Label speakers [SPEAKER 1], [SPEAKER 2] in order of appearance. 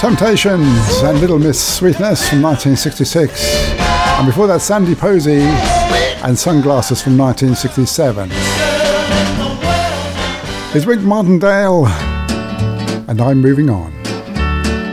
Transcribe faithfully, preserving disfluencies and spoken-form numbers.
[SPEAKER 1] Temptations and Little Miss Sweetness from nineteen sixty-six. And before that, Sandy Posey and Sunglasses from nineteen sixty-seven. It's Rick Martindale and I'm Moving On.